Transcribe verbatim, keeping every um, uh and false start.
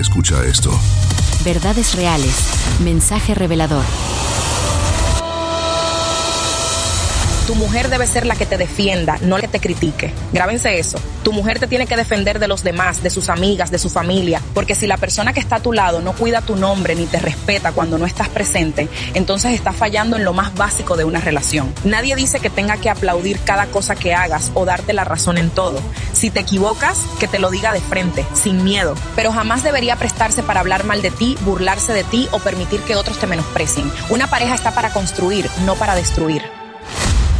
Escucha esto. Verdades reales. Mensaje revelador. Tu mujer debe ser la que te defienda, no la que te critique. Grábense eso. Tu mujer te tiene que defender de los demás, de sus amigas, de su familia. Porque si la persona que está a tu lado no cuida tu nombre ni te respeta cuando no estás presente, entonces estás fallando en lo más básico de una relación. Nadie dice que tenga que aplaudir cada cosa que hagas o darte la razón en todo. Si te equivocas, que te lo diga de frente, sin miedo. Pero jamás debería prestarse para hablar mal de ti, burlarse de ti o permitir que otros te menosprecien. Una pareja está para construir, no para destruir.